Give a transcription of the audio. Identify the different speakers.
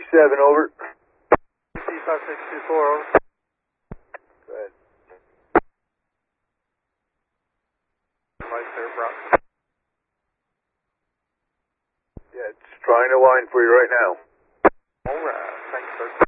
Speaker 1: 57, over.
Speaker 2: C5624, over.
Speaker 1: Go ahead.
Speaker 2: Right there, Brown.
Speaker 1: Yeah, it's trying to line for you right now.
Speaker 2: Alright, thanks, sir.